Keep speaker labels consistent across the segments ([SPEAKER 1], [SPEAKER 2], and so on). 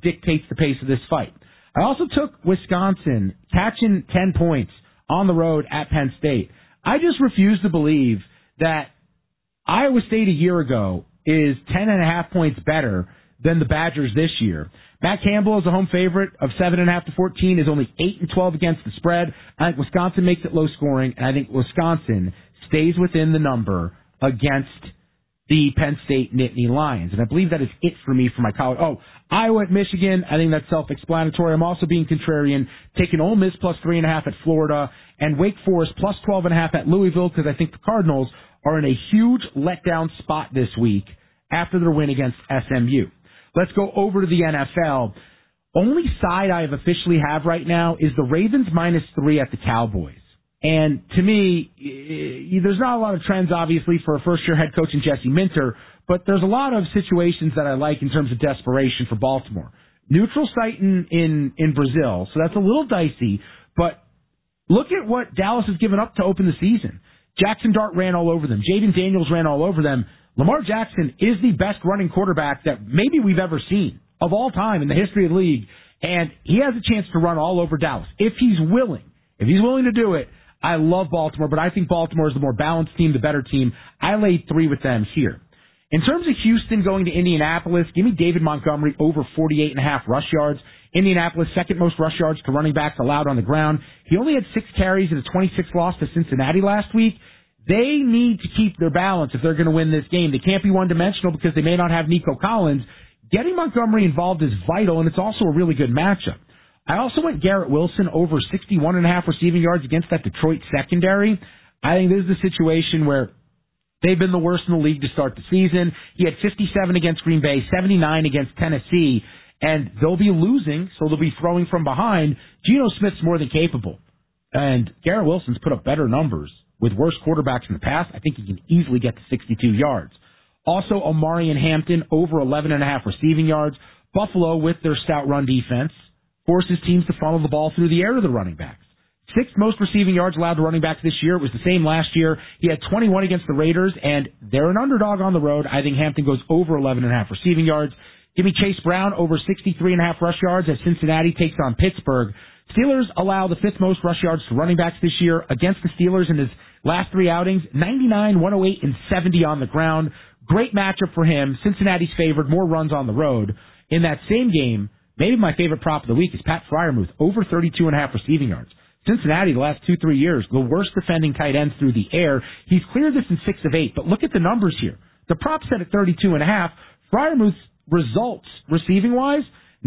[SPEAKER 1] dictates the pace of this fight. I also took Wisconsin catching 10 points on the road at Penn State. I just refuse to believe that Iowa State a year ago is 10.5 points better than the Badgers this year. Matt Campbell is a home favorite of 7.5 to 14, is only 8-12 against the spread. I think Wisconsin makes it low scoring, and I think Wisconsin stays within the number against the Penn State Nittany Lions. And I believe that is it for me for my college. Oh, Iowa at Michigan, I think that's self-explanatory. I'm also being contrarian, taking Ole Miss plus 3.5 at Florida, and Wake Forest plus 12.5 at Louisville, because I think the Cardinals are in a huge letdown spot this week after their win against SMU. Let's go over to the NFL. Only side I have officially have right now is the Ravens -3 at the Cowboys. And to me, there's not a lot of trends, obviously, for a first-year head coach in Jesse Minter, but there's a lot of situations that I like in terms of desperation for Baltimore. Neutral site in Brazil, so that's a little dicey, but look at what Dallas has given up to open the season. Jackson Dart ran all over them. Jaden Daniels ran all over them. Lamar Jackson is the best running quarterback that maybe we've ever seen of all time in the history of the league, and he has a chance to run all over Dallas if he's willing. If he's willing to do it, I love Baltimore, but I think Baltimore is the more balanced team, the better team. I laid 3 with them here. In terms of Houston going to Indianapolis, give me David Montgomery over 48.5 rush yards. Indianapolis, second most rush yards to running backs allowed on the ground. He only had 6 carries in a 26 loss to Cincinnati last week. They need to keep their balance if they're going to win this game. They can't be one-dimensional because they may not have Nico Collins. Getting Montgomery involved is vital, and it's also a really good matchup. I also went Garrett Wilson over 61.5 receiving yards against that Detroit secondary. I think this is a situation where they've been the worst in the league to start the season. He had 57 against Green Bay, 79 against Tennessee, and they'll be losing, so they'll be throwing from behind. Geno Smith's more than capable, and Garrett Wilson's put up better numbers with worse quarterbacks in the past. I think he can easily get to 62 yards. Also, Omari and Hampton over 11.5 receiving yards. Buffalo, with their stout run defense, forces teams to funnel the ball through the air to the running backs. 6th most receiving yards allowed to running backs this year. It was the same last year. He had 21 against the Raiders, and they're an underdog on the road. I think Hampton goes over 11.5 receiving yards. Give me Chase Brown over 63.5 rush yards as Cincinnati takes on Pittsburgh. Steelers allow the 5th most rush yards to running backs this year against the Steelers in his last 3 outings, 99, 108, and 70 on the ground. Great matchup for him. Cincinnati's favored, more runs on the road. In that same game, maybe my favorite prop of the week is Pat Freiermuth, over 32.5 receiving yards. Cincinnati, the last 2-3 years, the worst defending tight ends through the air. He's cleared this in 6 of 8, but look at the numbers here. The prop set at 32.5. Freiermuth's results, receiving-wise,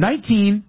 [SPEAKER 1] 19,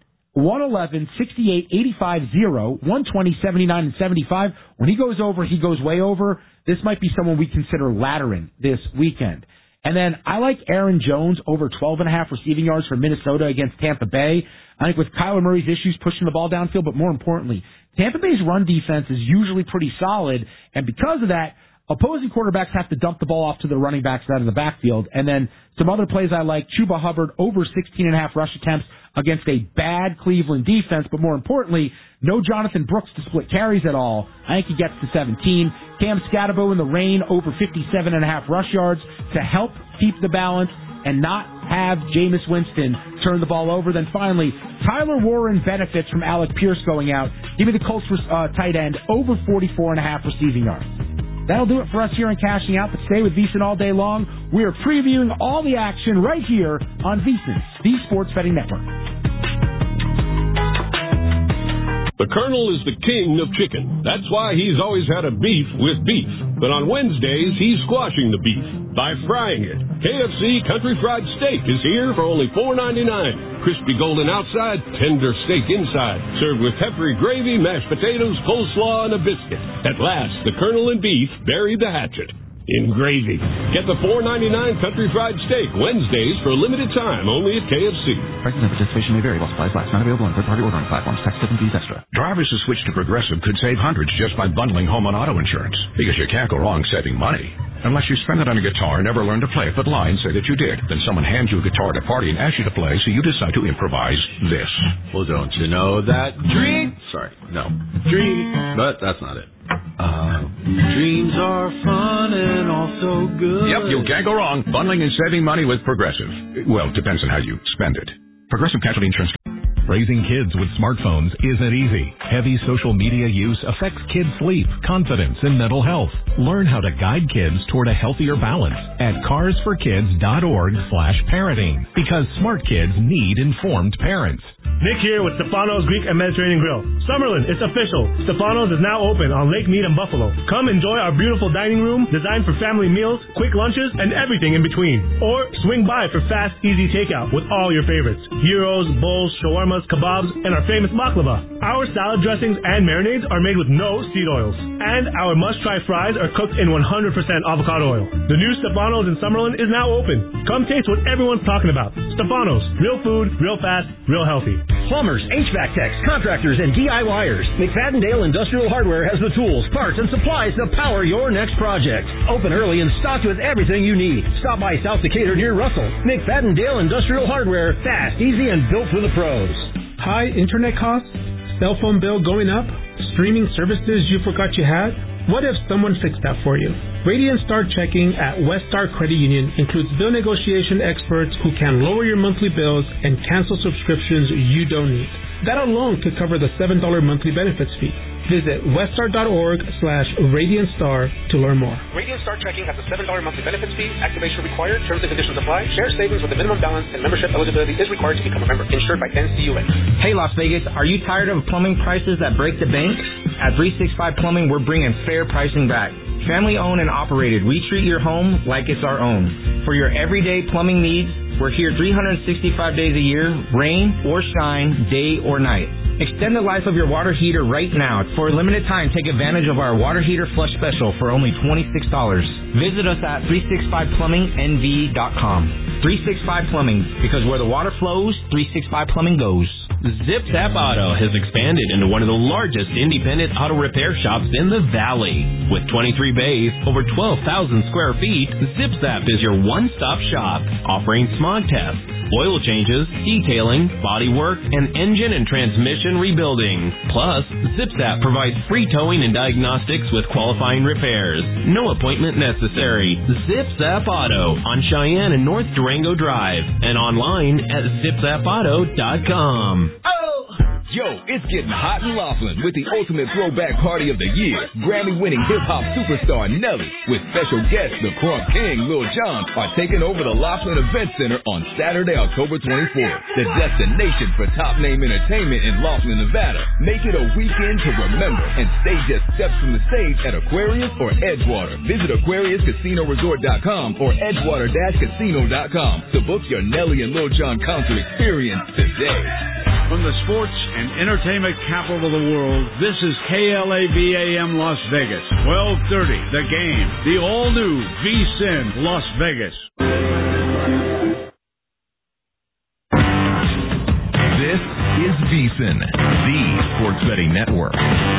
[SPEAKER 1] 111, 68, 85, 0, 120, 79, and 75. When he goes over, he goes way over. This might be someone we consider laddering this weekend. And then I like Aaron Jones over 12.5 receiving yards for Minnesota against Tampa Bay. I think with Kyler Murray's issues pushing the ball downfield, but more importantly, Tampa Bay's run defense is usually pretty solid, and because of that, opposing quarterbacks have to dump the ball off to the running backs out of the backfield. And then some other plays I like, Chuba Hubbard over 16.5 rush attempts against a bad Cleveland defense, but more importantly, no Jonathan Brooks to split carries at all. I think he gets to 17. Cam Scatabo in the rain over 57.5 rush yards to help keep the balance and not have Jameis Winston turn the ball over. Then finally, Tyler Warren benefits from Alec Pierce going out. Give me the Colts tight end over 44.5 receiving yards. That'll do it for us here in Cashing Out, but stay with VSiN all day long. We are previewing all the action right here on VSiN, the Sports Betting Network.
[SPEAKER 2] The Colonel is the king of chicken. That's why he's always had a beef with beef. But on Wednesdays, he's squashing the beef by frying it. KFC Country Fried Steak is here for only $4.99. Crispy golden outside, tender steak inside. Served with peppery gravy, mashed potatoes, coleslaw, and a biscuit. At last, the Colonel and beef buried the hatchet in gravy. Get the $4.99 Country Fried Steak Wednesdays for a limited time only at KFC.
[SPEAKER 3] Prices and participation may vary while supplies last. Not available on third-party ordering platforms. Tax and fees extra.
[SPEAKER 4] Drivers who switch to Progressive could save hundreds just by bundling home and auto insurance. Because you can't go wrong saving money. Unless you spend it on a guitar and never learn to play it, but lie and say that you did. Then someone hands you a guitar at a party and asks you to play, so you decide to improvise this.
[SPEAKER 5] Well, don't you know that dream... Sorry, no. Dream... But that's not it. Dreams are fun and also good.
[SPEAKER 4] Yep, you can't go wrong. Bundling and saving money with Progressive. Well, it depends on how you spend it. Progressive Casualty Insurance...
[SPEAKER 6] Raising kids with smartphones isn't easy. Heavy social media use affects kids' sleep, confidence, and mental health. Learn how to guide kids toward a healthier balance at carsforkids.org/parenting, because smart kids need informed parents.
[SPEAKER 7] Nick here with Stefano's Greek and Mediterranean Grill. Summerlin, it's official. Stefano's is now open on Lake Mead and Buffalo. Come enjoy our beautiful dining room designed for family meals, quick lunches, and everything in between. Or swing by for fast, easy takeout with all your favorites. Gyros, bowls, shawarmas, kebabs, and our famous baklava. Our salad dressings and marinades are made with no seed oils. And our must-try fries are cooked in 100% avocado oil. The new Stefano's in Summerlin is now open. Come taste what everyone's talking about. Stefano's. Real food, real fast, real healthy.
[SPEAKER 8] Plumbers, HVAC techs, contractors, and DIYers. McFadden-Dale Industrial Hardware has the tools, parts, and supplies to power your next project. Open early and stocked with everything you need. Stop by South Decatur near Russell. McFadden-Dale Industrial Hardware. Fast, easy, and built for the pros.
[SPEAKER 9] High internet costs? Cell phone bill going up? Streaming services you forgot you had? What if someone fixed that for you? Radiant Star Checking at West Star Credit Union includes bill negotiation experts who can lower your monthly bills and cancel subscriptions you don't need. That alone could cover the $7 monthly benefits fee. Visit weststar.org/RadiantStar to learn more.
[SPEAKER 10] Radiant Star Checking has a $7 monthly benefits fee. Activation required. Terms and conditions apply. Share savings with a minimum balance and membership eligibility is required to become a member. Insured by NCUA.
[SPEAKER 11] Hey, Las Vegas, are you tired of plumbing prices that break the bank? At 365 Plumbing, we're bringing fair pricing back. Family owned and operated, we treat your home like it's our own. For your everyday plumbing needs, we're here 365 days a year, rain or shine, day or night. Extend the life of your water heater right now. For a limited time, take advantage of our water heater flush special for only $26. Visit us at 365plummingnv.com. 365 Plumbing, because where the water flows, 365 Plumbing goes.
[SPEAKER 12] Zip Zap Auto has expanded into one of the largest independent auto repair shops in the Valley. With 23 bays, over 12,000 square feet, Zip Zap is your one-stop shop, offering smog tests, oil changes, detailing, body work, and engine and transmission rebuilding. Plus, Zip Zap provides free towing and diagnostics with qualifying repairs. No appointment necessary. Zip Zap Auto on Cheyenne and North Durango Drive, and online at zipzapauto.com.
[SPEAKER 13] Yo, it's getting hot in Laughlin with the ultimate throwback party of the year. Grammy-winning hip-hop superstar Nelly with special guests the Crunk King, Lil Jon are taking over the Laughlin Event Center on Saturday, October 24th. The destination for top-name entertainment in Laughlin, Nevada. Make it a weekend to remember and stay just steps from the stage at Aquarius or Edgewater. Visit AquariusCasinoResort.com or Edgewater-Casino.com to book your Nelly and Lil Jon concert experience today.
[SPEAKER 14] From the sports and entertainment capital of the world, this is KLAB-AM Las Vegas. 1230, The Game, the all-new VSiN Las Vegas.
[SPEAKER 6] This is VSiN, the sports betting network.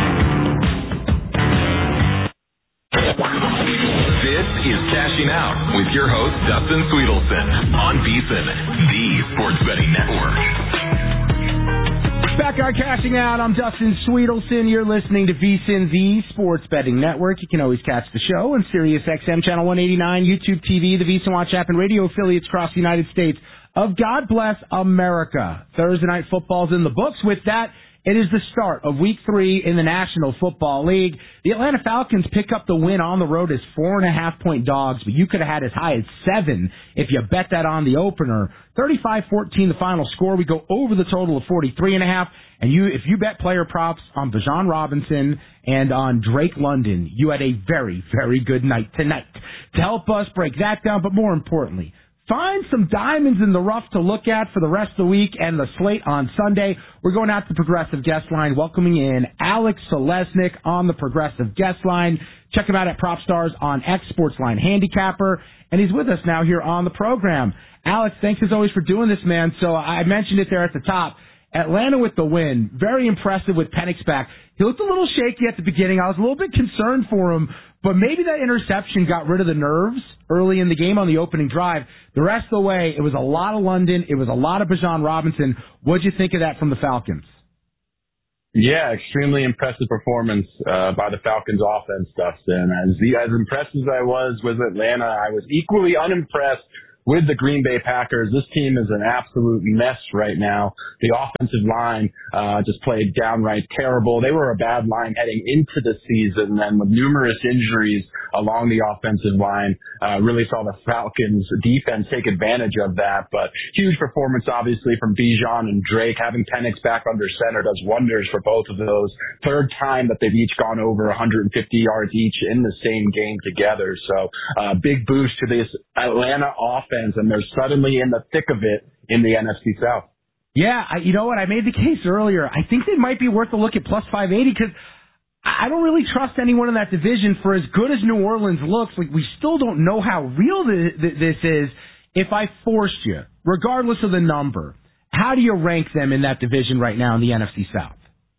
[SPEAKER 6] This is Cashing Out with your host, Dustin Sweetelson, on VSiN, the sports betting network.
[SPEAKER 1] Back on Cashing Out, I'm Dustin Sweetelson. You're listening to VSiN, the Sports Betting Network. You can always catch the show on Sirius XM Channel 189, YouTube TV, the VSiN Watch app, and radio affiliates across the United States of God Bless America. Thursday Night Football's in the books. With that, it is the start of Week 3 in the National Football League. The Atlanta Falcons pick up the win on the road as 4.5-point dogs, but you could have had as high as 7 if you bet that on the opener. 35-14 the final score. We go over the total of 43.5. And if you bet player props on Bijan Robinson and on Drake London, you had a very, very good night tonight. To help us break that down, but more importantly, find some diamonds in the rough to look at for the rest of the week and the slate on Sunday. We're going out to the Progressive Guest Line, welcoming in Alex Selesnik on the Progressive Guest Line. Check him out at PropStars on X Sportsline Handicapper, and he's with us now here on the program. Alex, thanks as always for doing this, man. So I mentioned it there at the top. Atlanta with the win. Very impressive with Penix back. He looked a little shaky at the beginning. I was a little bit concerned for him, but maybe that interception got rid of the nerves early in the game on the opening drive. The rest of the way, it was a lot of London. It was a lot of Bijan Robinson. What'd you think of that from the Falcons?
[SPEAKER 15] Yeah, extremely impressive performance by the Falcons offense, Dustin. As impressed as I was with Atlanta, I was equally unimpressed with the Green Bay Packers. This team is an absolute mess right now. The offensive line just played downright terrible. They were a bad line heading into the season, and with numerous injuries along the offensive line, really saw the Falcons defense take advantage of that. But huge performance, obviously, from Bijan and Drake. Having Penix back under center does wonders for both of those. Third time that they've each gone over 150 yards each in the same game together. So big boost to this Atlanta offense, and they're suddenly in the thick of it in the NFC South.
[SPEAKER 1] Yeah, you know what? I made the case earlier. I think they might be worth a look at plus 580 because I don't really trust anyone in that division. For as good as New Orleans looks, like we still don't know how real this is. If I forced you, regardless of the number, how do you rank them in that division right now in the NFC South?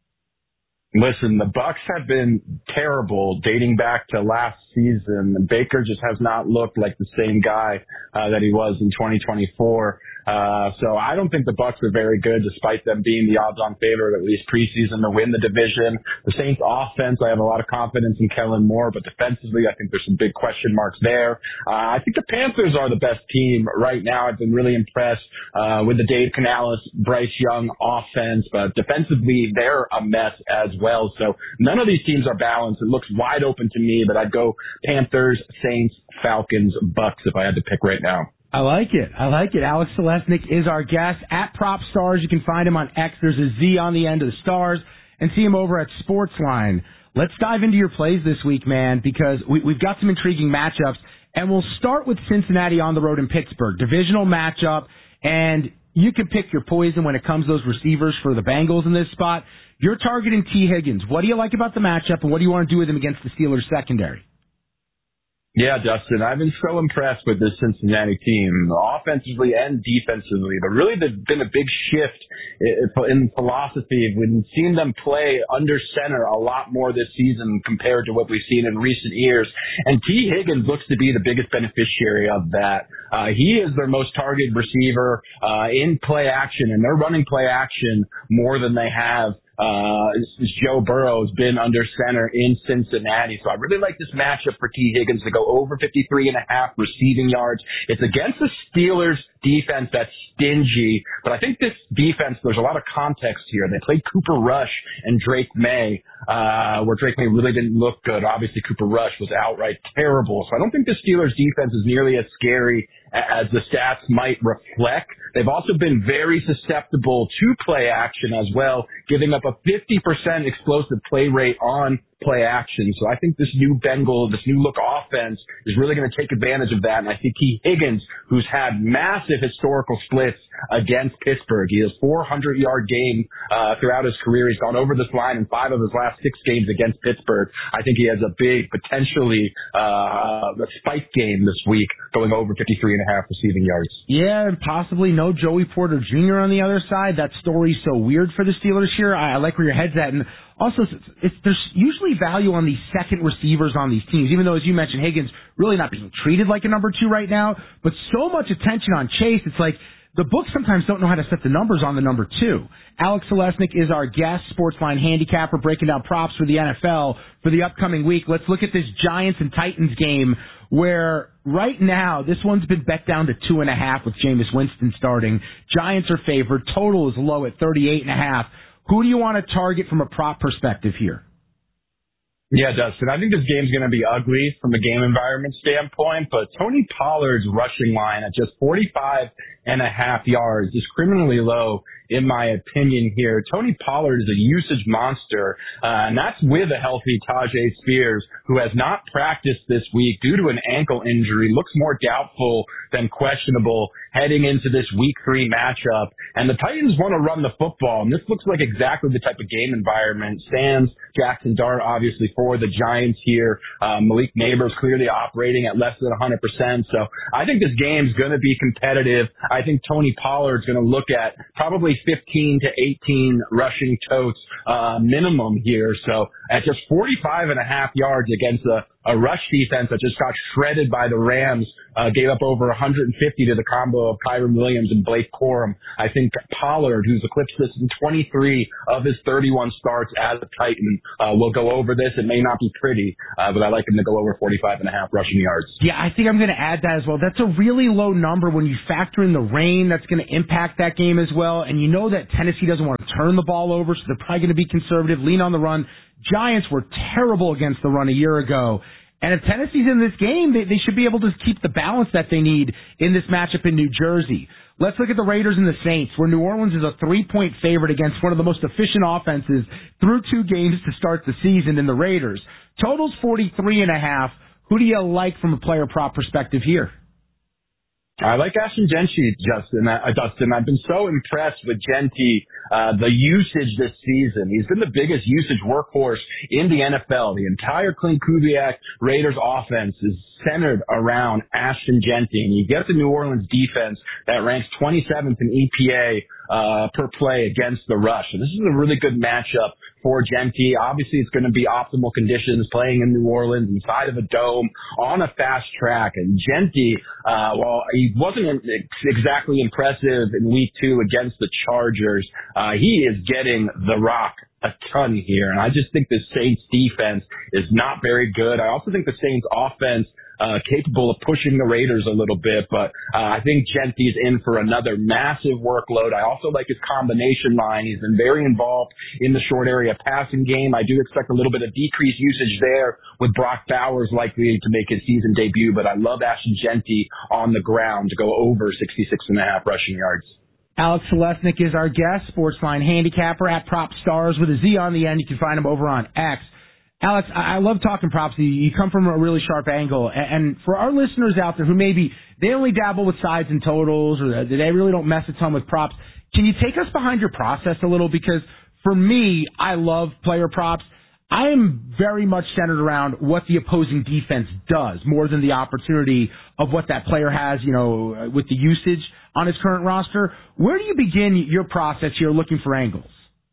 [SPEAKER 15] Listen, the Bucs have been terrible dating back to last season. Baker just has not looked like the same guy that he was in 2024. So I don't think the Bucs are very good, despite them being the odds-on favorite, at least preseason, to win the division. The Saints offense, I have a lot of confidence in Kellen Moore, but defensively, I think there's some big question marks there. I think the Panthers are the best team right now. I've been really impressed with the Dave Canales, Bryce Young offense, but defensively, they're a mess as well. So none of these teams are balanced. It looks wide open to me, but I'd go Panthers, Saints, Falcons, Bucs if I had to pick right now.
[SPEAKER 1] I like it. Alex Selesnik is our guest at PropStars. You can find him on X. There's a Z on the end of the stars, and see him over at Sportsline. Let's dive into your plays this week, man, because we've got some intriguing matchups, and we'll start with Cincinnati on the road in Pittsburgh. Divisional matchup, and you can pick your poison when it comes to those receivers for the Bengals in this spot. You're targeting T. Higgins. What do you like about the matchup, and what do you want to do with him against the Steelers secondary?
[SPEAKER 15] Yeah, Dustin, I've been so impressed with this Cincinnati team, offensively and defensively. But really, there's been a big shift in philosophy. We've seen them play under center a lot more this season compared to what we've seen in recent years. And T. Higgins looks to be the biggest beneficiary of that. He is their most targeted receiver in play action, and they're running play action more than they have. Joe Burrow has been under center in Cincinnati. So I really like this matchup for T. Higgins to go over 53.5 receiving yards. It's against the Steelers defense that's stingy, but I think this defense, there's a lot of context here. They played Cooper Rush and Drake May, where Drake May really didn't look good. Obviously, Cooper Rush was outright terrible. So I don't think the Steelers defense is nearly as scary as the stats might reflect. They've also been very susceptible to play action as well, giving up a 50% explosive play rate on play action. So I think this new look offense is really going to take advantage of that. And I think T. Higgins, who's had massive historical splits against Pittsburgh, he has 400-yard game throughout his career. He's gone over this line in 5 of his last 6 games against Pittsburgh. I think he has a big, potentially a spike game this week, going over 53.5 receiving yards. Yeah, and possibly no Joey Porter Jr. on the other side. That story's so weird for the Steelers here. I like where your head's at. And also, there's usually value on these second receivers on these teams, even though, as you mentioned, Higgins really not being treated like a number 2 right now, but so much attention on Chase. It's like the books sometimes don't know how to set the numbers on the number 2. Alex Selesnik is our guest, Sportsline handicapper, breaking down props for the NFL for the upcoming week. Let's look at this Giants and Titans game, where right now this one's been bet down to 2.5 with Jameis Winston starting. Giants are favored. Total is low at 38.5. Who do you want to target from a prop perspective here? Yeah, Dustin, I think this game's going to be ugly from a game environment standpoint, but Tony Pollard's rushing line at just 45.5 yards is criminally low, in my opinion here. Tony Pollard is a usage monster, and that's with a healthy Tajay Spears, who has not practiced this week due to an ankle injury, looks more doubtful than questionable heading into this Week 3 matchup. And the Titans want to run the football, and this looks like exactly the type of game environment. Sands, Jackson Dart, obviously, for the Giants here. Malik Neighbors clearly operating at less than 100%. So I think this game's going to be competitive. I think Tony Pollard's going to look at probably 15 to 18 rushing totes minimum here. So at just 45.5 yards against the a rush defense that just got shredded by the Rams, gave up over 150 to the combo of Kyren Williams and Blake Corum. I think Pollard, who's eclipsed this in 23 of his 31 starts as a Titan, will go over this. It may not be pretty, but I like him to go over 45.5 rushing yards.
[SPEAKER 1] Yeah, I think I'm going to add that as well. That's a really low number when you factor in the rain that's going to impact that game as well. And you know that Tennessee doesn't want to turn the ball over, so they're probably going to be conservative, lean on the run. Giants were terrible against the run a year ago. And if Tennessee's in this game, they should be able to keep the balance that they need in this matchup in New Jersey. Let's look at the Raiders and the Saints, where New Orleans is a 3-point favorite against one of the most efficient offenses through 2 games to start the season in the Raiders. Total's 43.5. Who do you like from a player prop perspective here?
[SPEAKER 15] I like Ashton Jeanty, Dustin. I've been so impressed with Jeanty, the usage this season. He's been the biggest usage workhorse in the NFL. The entire Clint Kubiak Raiders offense is centered around Ashton Jeanty. And you get the New Orleans defense that ranks 27th in EPA per play against the rush. And this is a really good matchup for Jeanty. Obviously, it's going to be optimal conditions playing in New Orleans inside of a dome on a fast track. And Jeanty, while he wasn't exactly impressive in week 2 against the Chargers, he is getting the rock a ton here. And I just think the Saints defense is not very good. I also think the Saints offense capable of pushing the Raiders a little bit, but I think Jeanty's in for another massive workload. I also like his combination line. He's been very involved in the short area passing game. I do expect a little bit of decreased usage there with Brock Bowers likely to make his season debut, but I love Ashton Jeanty on the ground to go over 66.5 rushing yards.
[SPEAKER 1] Alex Selesnik is our guest, Sportsline handicapper at PropStars with a Z on the end. You can find him over on X. Alex, I love talking props. You come from a really sharp angle. And for our listeners out there who maybe they only dabble with sides and totals or they really don't mess a ton with props, can you take us behind your process a little? Because for me, I love player props. I am very much centered around what the opposing defense does more than the opportunity of what that player has, with the usage on his current roster. Where do you begin your process here looking for angles?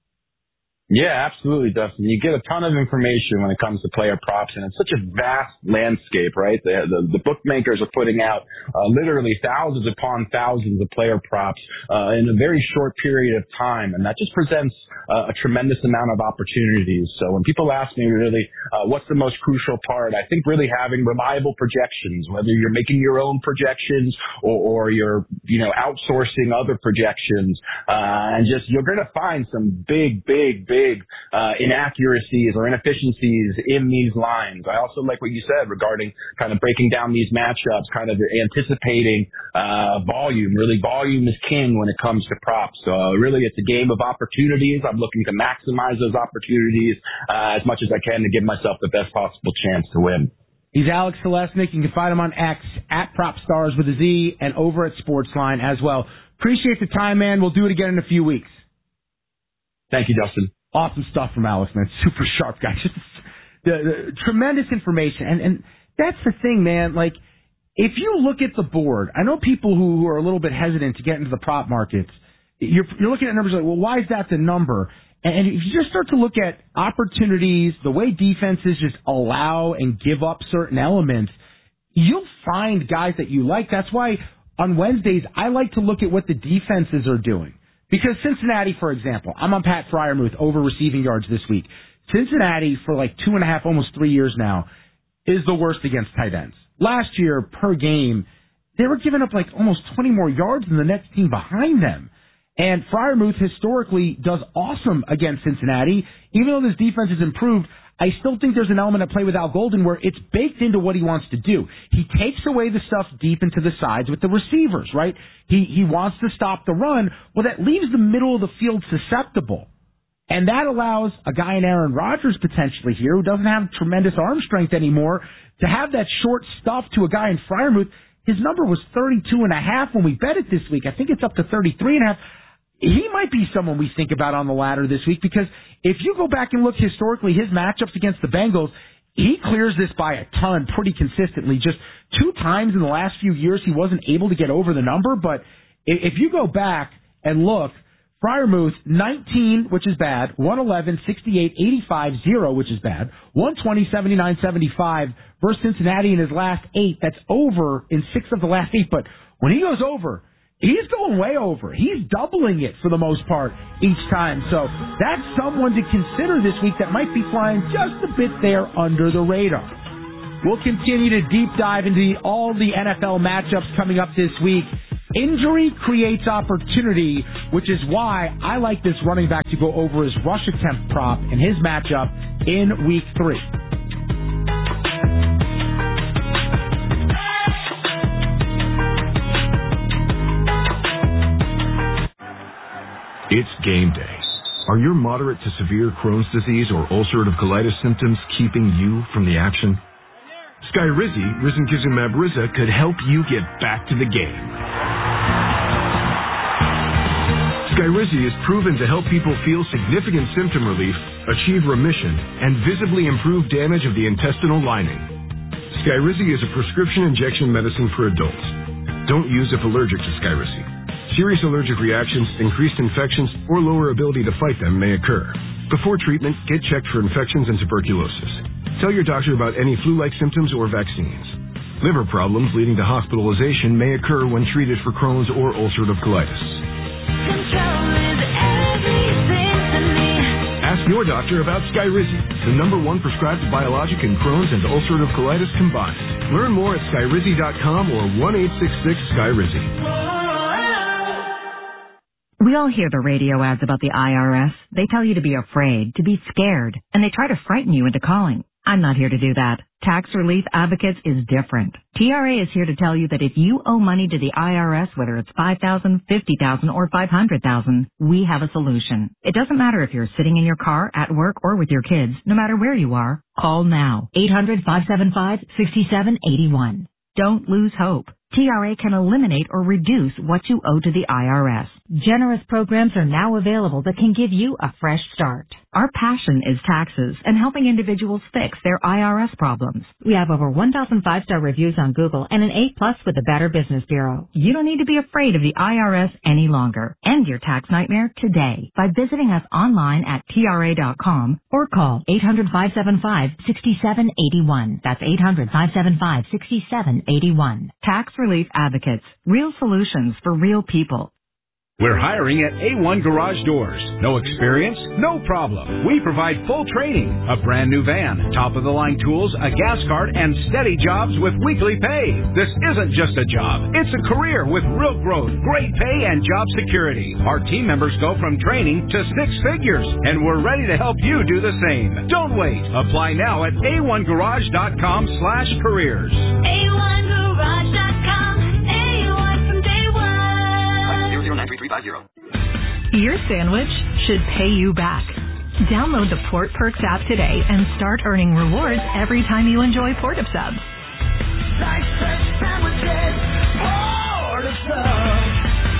[SPEAKER 15] Yeah, absolutely, Dustin. You get a ton of information when it comes to player props, and it's such a vast landscape, right? The bookmakers are putting out literally thousands upon thousands of player props in a very short period of time, and that just presents a tremendous amount of opportunities. So when people ask me really what's the most crucial part, I think really having reliable projections, whether you're making your own projections or you're outsourcing other projections, and just you're going to find some big inaccuracies or inefficiencies in these lines. I also like what you said regarding kind of breaking down these matchups, kind of anticipating volume. Really, volume is king when it comes to props. So really, it's a game of opportunities. I'm looking to maximize those opportunities as much as I can to give myself the best possible chance to win.
[SPEAKER 1] He's Alex Selesnik. You can find him on X at PropStars with a Z and over at Sportsline as well. Appreciate the time, man. We'll do it again in a few weeks.
[SPEAKER 15] Thank you, Dustin.
[SPEAKER 1] Awesome stuff from Alex, man. Super sharp guy. Just the tremendous information. And that's the thing, man. Like, if you look at the board, I know people who are a little bit hesitant to get into the prop markets, you're looking at numbers like, well, why is that the number? And if you just start to look at opportunities, the way defenses just allow and give up certain elements, you'll find guys that you like. That's why on Wednesdays, I like to look at what the defenses are doing. Because Cincinnati, for example, I'm on Pat Freiermuth over receiving yards this week. Cincinnati, for like 2.5, almost 3 years now, is the worst against tight ends. Last year, per game, they were giving up like almost 20 more yards than the next team behind them. And Freiermuth historically does awesome against Cincinnati. Even though this defense has improved, I still think there's an element at play with Al Golden where it's baked into what he wants to do. He takes away the stuff deep into the sides with the receivers, right? He wants to stop the run. Well, that leaves the middle of the field susceptible. And that allows a guy in Aaron Rodgers potentially here who doesn't have tremendous arm strength anymore to have that short stuff to a guy in Freiermuth. His number was 32.5 when we bet it this week. I think it's up to 33.5. He might be someone we think about on the ladder this week because if you go back and look historically, his matchups against the Bengals, he clears this by a ton pretty consistently. Just 2 times in the last few years he wasn't able to get over the number, but if you go back and look, Friarmouth, 19, which is bad. 111, 68, 85, 0, which is bad. 120, 79, 75 versus Cincinnati in his last 8. That's over in 6 of the last 8. But when he goes over, he's going way over. He's doubling it for the most part each time. So that's someone to consider this week that might be flying just a bit there under the radar. We'll continue to deep dive into all the NFL matchups coming up this week. Injury creates opportunity, which is why I like this running back to go over his rush attempt prop in his matchup in Week 3.
[SPEAKER 16] It's game day. Are your moderate to severe Crohn's disease or ulcerative colitis symptoms keeping you from the action? Skyrizi, risankizumab Riza, could help you get back to the game. Skyrizi is proven to help people feel significant symptom relief, achieve remission, and visibly improve damage of the intestinal lining. Skyrizi is a prescription injection medicine for adults. Don't use if allergic to Skyrizi. Serious allergic reactions, increased infections, or lower ability to fight them may occur. Before treatment, get checked for infections and tuberculosis. Tell your doctor about any flu-like symptoms or vaccines. Liver problems leading to hospitalization may occur when treated for Crohn's or ulcerative colitis. Ask your doctor about Skyrizi, the #1 prescribed biologic in Crohn's and ulcerative colitis combined. Learn more at Skyrizi.com or 1-866-SKYRIZI.
[SPEAKER 17] We all hear the radio ads about the IRS. They tell you to be afraid, to be scared, and they try to frighten you into calling. I'm not here to do that. Tax Relief Advocates is different. TRA is here to tell you that if you owe money to the IRS, whether it's $5,000, $50,000, or $500,000, we have a solution. It doesn't matter if you're sitting in your car, at work, or with your kids. No matter where you are, call now. 800-575-6781. Don't lose hope. TRA can eliminate or reduce what you owe to the IRS. Generous programs are now available that can give you a fresh start. Our passion is taxes and helping individuals fix their IRS problems. We have over 1,000 5-star reviews on Google and an A+ with the Better Business Bureau. You don't need to be afraid of the IRS any longer. End your tax nightmare today by visiting us online at TRA.com or call 800-575-6781. That's 800-575-6781. Tax Relief Advocates. Real solutions for real people.
[SPEAKER 14] We're hiring at A1 Garage Doors. No experience? No problem. We provide full training, a brand new van, top-of-the-line tools, a gas card, and steady jobs with weekly pay. This isn't just a job. It's a career with real growth, great pay, and job security. Our team members go from training to 6 figures, and we're ready to help you do the same. Don't wait. Apply now at a1garage.com/careers.
[SPEAKER 18] A1garage.com. A1 from day one.
[SPEAKER 19] 0093350.
[SPEAKER 20] Your sandwich should pay you back. Download the Port Perks app today and start earning rewards every time you enjoy Port of Subs.
[SPEAKER 18] Like fresh sandwiches, Port of Subs.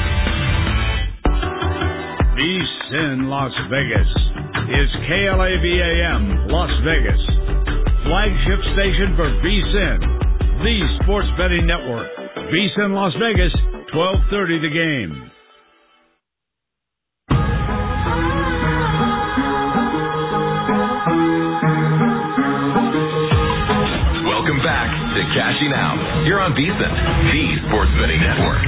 [SPEAKER 14] VSiN Las Vegas is KLAVAM Las Vegas, flagship station for VSiN, the sports betting network. VSiN Las Vegas, 12:30 the game.
[SPEAKER 21] Welcome back to Cashing Out. You're on VSiN, the sports betting network.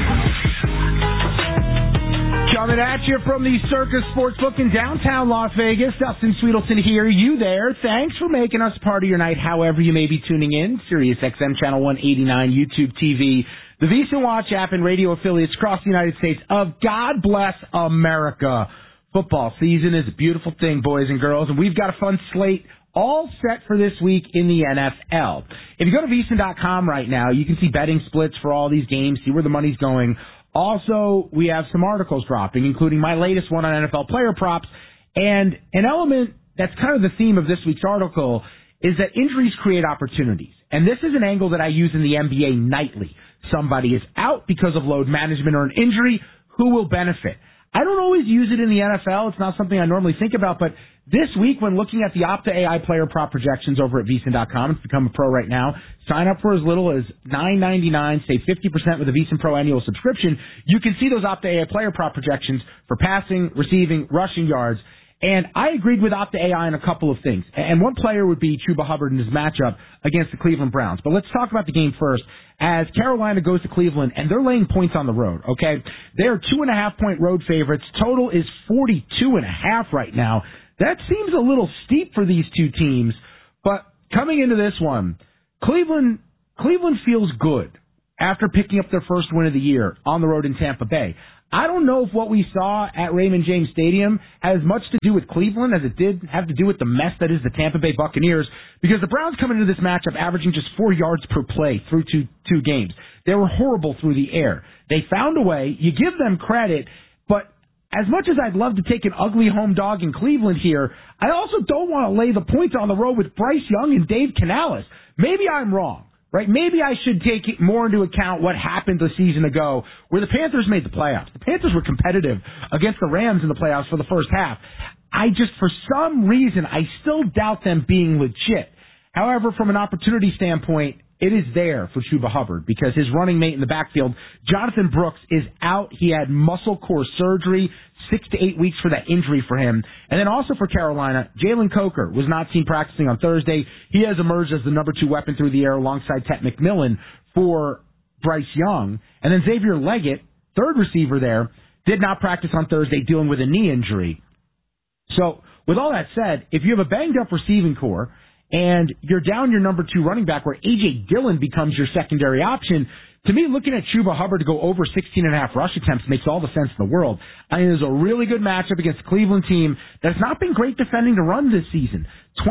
[SPEAKER 1] Coming at you from the Circus Sportsbook in downtown Las Vegas. Dustin Sweetelson here. You there. Thanks for making us part of your night, however you may be tuning in. Sirius XM Channel 189, YouTube TV, the VSiN Watch app, and radio affiliates across the United States of God Bless America. Football season is a beautiful thing, boys and girls, and we've got a fun slate all set for this week in the NFL. If you go to VSiN.com right now, you can see betting splits for all these games, see where the money's going. Also, we have some articles dropping, including my latest one on NFL player props. And an element that's kind of the theme of this week's article is that injuries create opportunities. And this is an angle that I use in the NBA nightly. Somebody is out because of load management or an injury. Who will benefit? I don't always use it in the NFL. It's not something I normally think about, but this week when looking at the Opta AI player prop projections over at VSiN.com, it's become a pro right now. Sign up for as little as $9.99, save 50% with a VSiN Pro annual subscription. You can see those Opta AI player prop projections for passing, receiving, rushing yards. And I agreed with Opta AI on a couple of things. And one player would be Chuba Hubbard in his matchup against the Cleveland Browns. But let's talk about the game first. As Carolina goes to Cleveland, and they're laying points on the road, okay? They're 2.5-point road favorites. Total is 42.5 right now. That seems a little steep for these two teams. But coming into this one, Cleveland feels good after picking up their first win of the year on the road in Tampa Bay. I don't know if what we saw at Raymond James Stadium has much to do with Cleveland as it did have to do with the mess that is the Tampa Bay Buccaneers, because the Browns come into this matchup averaging just 4 yards per play through two games. They were horrible through the air. They found a way. You give them credit, but as much as I'd love to take an ugly home dog in Cleveland here, I also don't want to lay the points on the road with Bryce Young and Dave Canales. Maybe I'm wrong. Right? Maybe I should take more into account what happened a season ago where the Panthers made the playoffs. The Panthers were competitive against the Rams in the playoffs for the first half. For some reason, I still doubt them being legit. However, from an opportunity standpoint, it is there for Chuba Hubbard because his running mate in the backfield, Jonathan Brooks, is out. He had muscle core surgery, 6 to 8 weeks for that injury for him. And then also for Carolina, Jalen Coker was not seen practicing on Thursday. He has emerged as the number 2 weapon through the air alongside Ted McMillan for Bryce Young. And then Xavier Leggett, third receiver there, did not practice on Thursday dealing with a knee injury. So with all that said, if you have a banged up receiving core and you're down your number 2 running back where A.J. Dillon becomes your secondary option, to me, looking at Chuba Hubbard to go over 16.5 rush attempts makes all the sense in the world. I mean, there's a really good matchup against the Cleveland team that's not been great defending the run this season.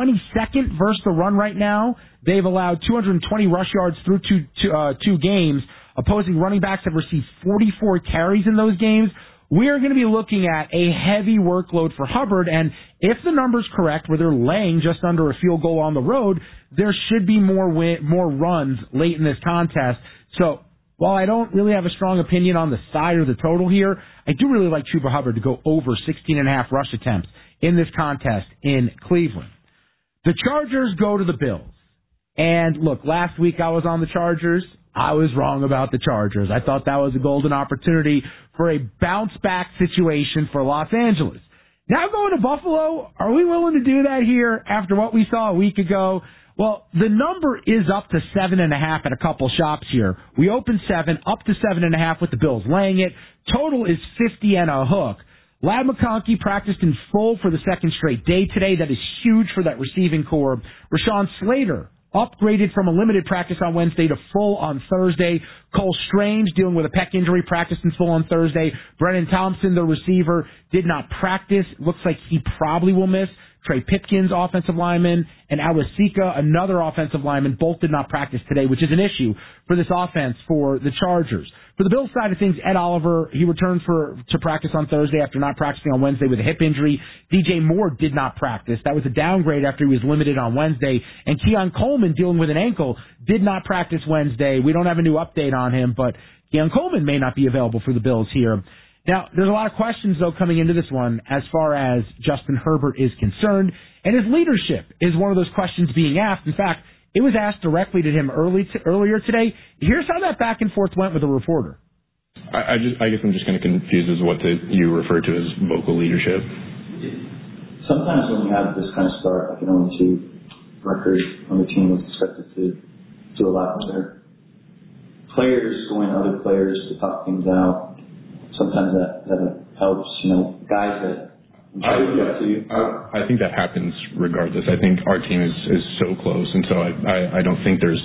[SPEAKER 1] 22nd versus the run right now. They've allowed 220 rush yards through two games. Opposing running backs have received 44 carries in those games. We are going to be looking at a heavy workload for Hubbard, and if the number's correct, where they're laying just under a field goal on the road, there should be more runs late in this contest. So, while I don't really have a strong opinion on the side or the total here, I do really like Chuba Hubbard to go over 16.5 rush attempts in this contest in Cleveland. The Chargers go to the Bills. And look, last week I was on the Chargers. I was wrong about the Chargers. I thought that was a golden opportunity for a bounce-back situation for Los Angeles. Now going to Buffalo, are we willing to do that here after what we saw a week ago? Well, the number is up to 7.5 at a couple shops here. We opened 7, up to 7.5 with the Bills laying it. Total is 50 and a hook. Ladd McConkey practiced in full for the second straight day today. That is huge for that receiving core. Rashawn Slater upgraded from a limited practice on Wednesday to full on Thursday. Cole Strange, dealing with a pec injury, practiced in full on Thursday. Brennan Thompson, the receiver, did not practice. Looks like he probably will miss. Trey Pipkins, offensive lineman, and Awasika, another offensive lineman, both did not practice today, which is an issue for this offense for the Chargers. For the Bills side of things, Ed Oliver, he returned to practice on Thursday after not practicing on Wednesday with a hip injury. DJ Moore did not practice. That was a downgrade after he was limited on Wednesday. And Keon Coleman, dealing with an ankle, did not practice Wednesday. We don't have a new update on him, but Keon Coleman may not be available for the Bills here. Now, there's a lot of questions, though, coming into this one as far as Justin Herbert is concerned, and his leadership is one of those questions being asked. In fact, it was asked directly to him earlier today. Here's how that back and forth went with a reporter.
[SPEAKER 2] I guess I'm just kind of confused as what you refer to as vocal leadership.
[SPEAKER 22] Sometimes when you have this kind of start, like an 0-2 record on the team was expected to do a lot better. Players going to other players to talk things out. Sometimes that helps, guys that look up to you.
[SPEAKER 2] I think that happens regardless. I think our team is so close, and so I don't think there's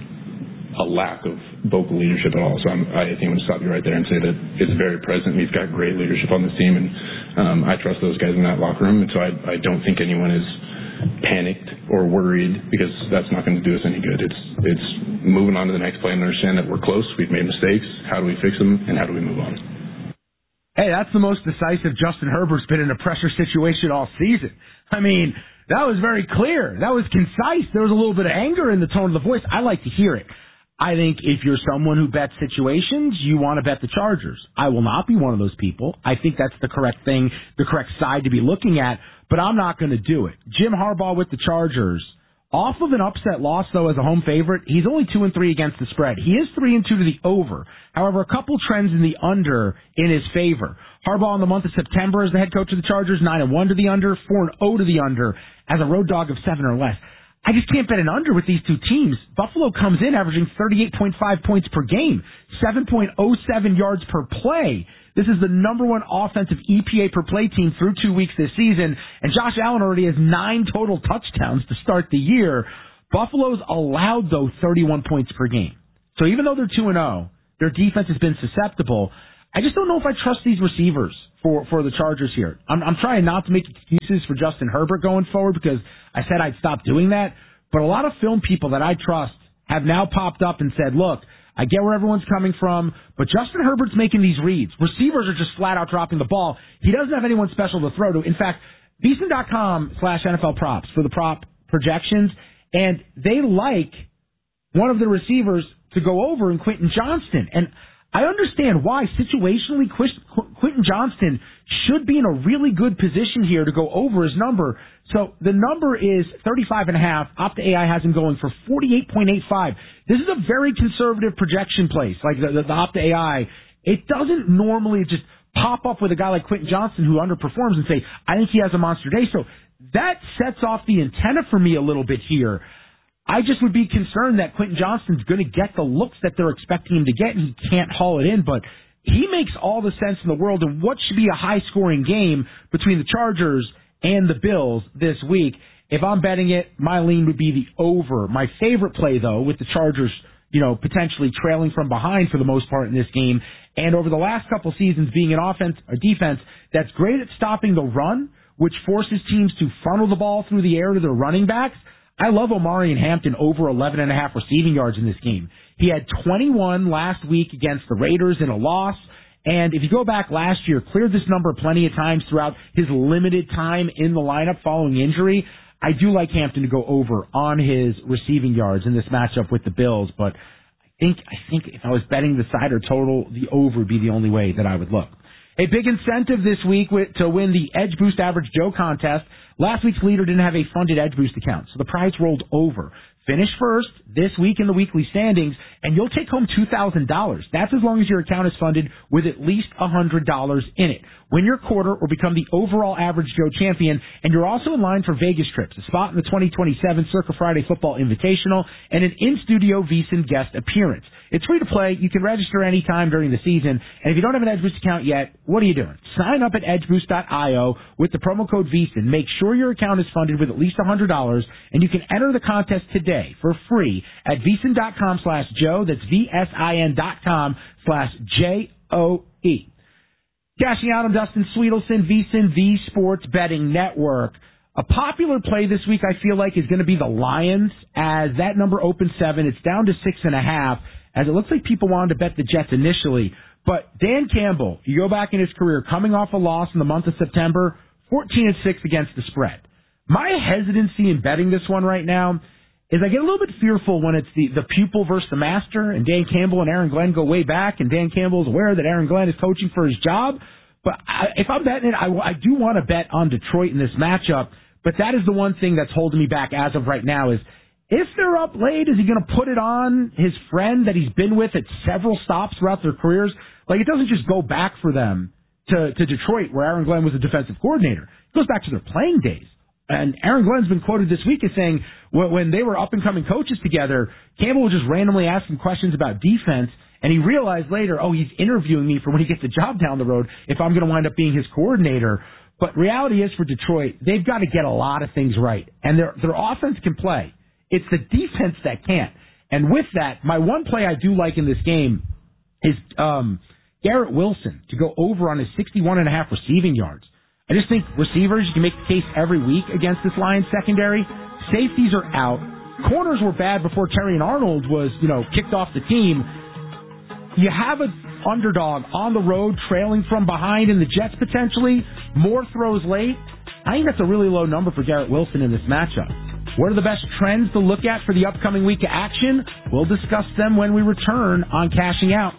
[SPEAKER 2] a lack of vocal leadership at all. So I think I'm going to stop you right there and say that it's very present. We've got great leadership on this team, and I trust those guys in that locker room, and so I don't think anyone is panicked or worried, because that's not going to do us any good. It's moving on to the next play and understand that we're close, we've made mistakes, how do we fix them, and how do we move on?
[SPEAKER 1] Hey, that's the most decisive Justin Herbert's been in a pressure situation all season. I mean, that was very clear. That was concise. There was a little bit of anger in the tone of the voice. I like to hear it. I think if you're someone who bets situations, you want to bet the Chargers. I will not be one of those people. I think that's the correct thing, the correct side to be looking at, but I'm not going to do it. Jim Harbaugh with the Chargers. Off of an upset loss, though, as a home favorite, he's only 2-3 against the spread. He is 3-2 to the over. However, a couple trends in the under in his favor. Harbaugh in the month of September as the head coach of the Chargers, 9-1 to the under, 4-0 to the under as a road dog of 7 or less. I just can't bet an under with these two teams. Buffalo comes in averaging 38.5 points per game, 7.07 yards per play. This is the number one offensive EPA per play team through 2 weeks this season, and Josh Allen already has 9 total touchdowns to start the year. Buffalo's allowed, though, 31 points per game. So even though they're 2-0, their defense has been susceptible. I just don't know if I trust these receivers for the Chargers here. I'm trying not to make excuses for Justin Herbert going forward because I said I'd stop doing that. But a lot of film people that I trust have now popped up and said, look, I get where everyone's coming from, but Justin Herbert's making these reads. Receivers are just flat out dropping the ball. He doesn't have anyone special to throw to. In fact, VSiN.com/NFL props for the prop projections, and they like one of the receivers to go over in Quentin Johnston. And I understand why. Situationally, Quentin Johnston should be in a really good position here to go over his number. So the number is 35.5. Opta AI has him going for 48.85. This is a very conservative projection place, like the Opta AI. It doesn't normally just pop up with a guy like Quentin Johnston who underperforms and say, I think he has a monster day. So that sets off the antenna for me a little bit here. I just would be concerned that Quentin Johnston's going to get the looks that they're expecting him to get, and he can't haul it in. But he makes all the sense in the world in what should be a high-scoring game between the Chargers and the Bills this week. If I'm betting it, my lean would be the over. My favorite play, though, with the Chargers, potentially trailing from behind for the most part in this game, and over the last couple seasons being an offense or defense that's great at stopping the run, which forces teams to funnel the ball through the air to their running backs. I love Omarion Hampton over 11.5 receiving yards in this game. He had 21 last week against the Raiders in a loss. And if you go back last year, cleared this number plenty of times throughout his limited time in the lineup following injury. I do like Hampton to go over on his receiving yards in this matchup with the Bills. But I think if I was betting the side or total, the over would be the only way that I would look. A big incentive this week to win the Edge Boost Average Joe contest. Last week's leader didn't have a funded Edge Boost account, so the prize rolled over. Finish first this week in the weekly standings, and you'll take home $2,000. That's as long as your account is funded with at least $100 in it. Win your quarter or become the overall Average Joe champion, and you're also in line for Vegas trips, a spot in the 2027 Circa Friday Football Invitational, and an in-studio VSiN guest appearance. It's free to play. You can register anytime during the season, and if you don't have an Edge Boost account yet, what are you doing? Sign up at edgeboost.io with the promo code VSiN. Make sure your account is funded with at least $100, and you can enter the contest today for free at VSiN.com/Joe. That's VSIN.com/JOE. Cashing out on Dustin Sweetelson, VSiN, the Sports Betting Network. A popular play this week, I feel like, is going to be the Lions, as that number opens 7. It's down to 6.5, as it looks like people wanted to bet the Jets initially. But Dan Campbell, you go back in his career, coming off a loss in the month of September, 14-6 against the spread. My hesitancy in betting this one right now is I get a little bit fearful when it's the pupil versus the master, and Dan Campbell and Aaron Glenn go way back, and Dan Campbell is aware that Aaron Glenn is coaching for his job. But if I'm betting it, I do want to bet on Detroit in this matchup, but that is the one thing that's holding me back as of right now is if they're up late, is he going to put it on his friend that he's been with at several stops throughout their careers? Like, it doesn't just go back for them to Detroit, where Aaron Glenn was a defensive coordinator. It goes back to their playing days. And Aaron Glenn's been quoted this week as saying when they were up-and-coming coaches together, Campbell would just randomly ask him questions about defense, and he realized later, he's interviewing me for when he gets a job down the road if I'm going to wind up being his coordinator. But reality is for Detroit, they've got to get a lot of things right. And their offense can play. It's the defense that can't. And with that, my one play I do like in this game is Garrett Wilson to go over on his 61.5 receiving yards. I just think receivers, you can make the case every week against this Lions secondary. Safeties are out. Corners were bad before Terrion Arnold was, kicked off the team. You have an underdog on the road trailing from behind in the Jets potentially. More throws late. I think that's a really low number for Garrett Wilson in this matchup. What are the best trends to look at for the upcoming week of action? We'll discuss them when we return on Cashing Out.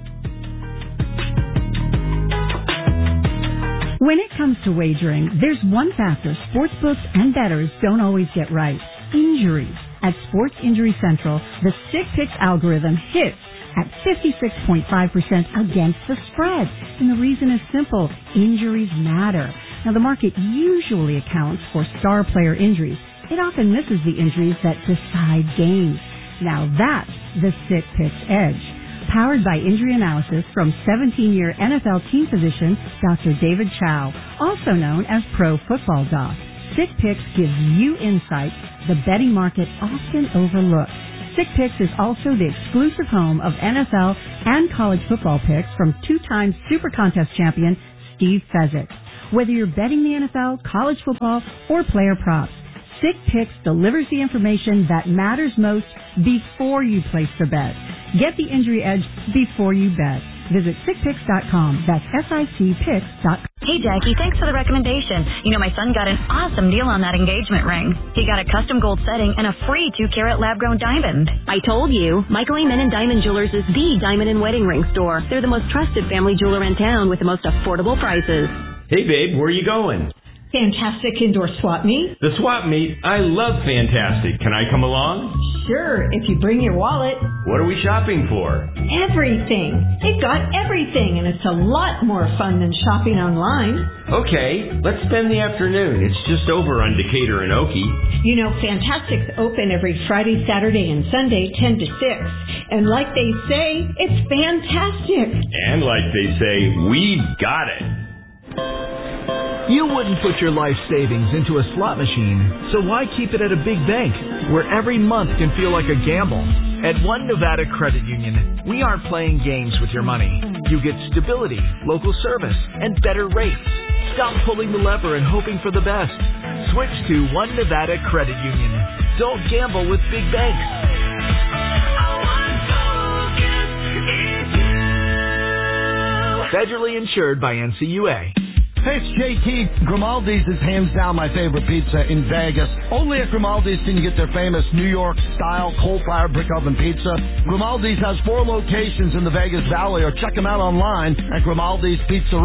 [SPEAKER 3] When it comes to wagering, there's one factor sportsbooks and bettors don't always get right: injuries. At Sports Injury Central, the Sick Picks algorithm hits at 56.5% against the spread. And the reason is simple: injuries matter. Now, the market usually accounts for star player injuries. It often misses the injuries that decide games. Now that's the Sick Picks edge. Powered by injury analysis from 17-year NFL team physician Dr. David Chow, also known as Pro Football Doc. Sick Picks gives you insights the betting market often overlooks. Sick Picks is also the exclusive home of NFL and college football picks from two-time Super Contest champion Steve Fezzik. Whether you're betting the NFL, college football, or player props, Sick Picks delivers the information that matters most before you place the bet. Get the injury edge before you bet. Visit sickpicks.com. That's SICPicks.com.
[SPEAKER 5] Hey, Jackie, thanks for the recommendation. You know, my son got an awesome deal on that engagement ring. He got a custom gold setting and a free 2-carat lab-grown diamond.
[SPEAKER 23] I told you, Michael Amen and Diamond Jewelers is the diamond and wedding ring store. They're the most trusted family jeweler in town with the most affordable prices.
[SPEAKER 24] Hey, babe, where are you going?
[SPEAKER 25] Fantastic indoor swap meet.
[SPEAKER 24] The swap meet? I love Fantastic. Can I come along?
[SPEAKER 25] Sure, if you bring your wallet.
[SPEAKER 24] What are we shopping for?
[SPEAKER 25] Everything. They've got everything, and it's a lot more fun than shopping online.
[SPEAKER 24] Okay, let's spend the afternoon. It's just over on Decatur and Okie.
[SPEAKER 25] You know, Fantastic's open every Friday, Saturday, and Sunday, 10 to 6. And like they say, it's fantastic.
[SPEAKER 24] And like they say, we've got it.
[SPEAKER 26] You wouldn't put your life savings into a slot machine, so why keep it at a big bank where every month can feel like a gamble? At One Nevada Credit Union, we aren't playing games with your money. You get stability, local service, and better rates. Stop pulling the lever and hoping for the best. Switch to One Nevada Credit Union. Don't gamble with big banks. Federally insured by NCUA.
[SPEAKER 27] Hey, it's JT. Grimaldi's is hands down my favorite pizza in Vegas. Only at Grimaldi's can you get their famous New York-style coal-fired brick oven pizza. Grimaldi's has 4 locations in the Vegas Valley, or check them out online at Grimaldi's Pizza.